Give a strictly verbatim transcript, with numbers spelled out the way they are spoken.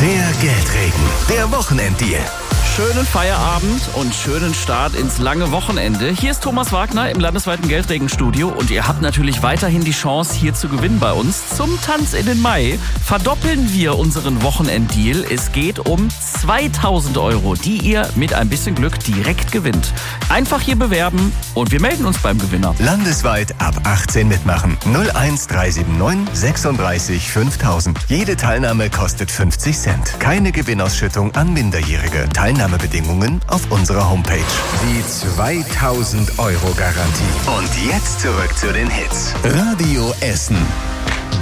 Der Geldregen, der Wochenenddeal. Schönen Feierabend und schönen Start ins lange Wochenende. Hier ist Thomas Wagner im landesweiten Geldregenstudio und ihr habt natürlich weiterhin die Chance, hier zu gewinnen bei uns. Zum Tanz in den Mai verdoppeln wir unseren Wochenenddeal. Es geht um zweitausend Euro, die ihr mit ein bisschen Glück direkt gewinnt. Einfach hier bewerben und wir melden uns beim Gewinner. Landesweit ab achtzehn mitmachen. null eins drei sieben neun sechsunddreißig fünftausend. Jede Teilnahme kostet fünfzig Cent. Keine Gewinnausschüttung an Minderjährige. Teilnahmebedingungen auf unserer Homepage. Die zweitausend Euro Garantie. Und jetzt zurück zu den Hits. Radio Essen.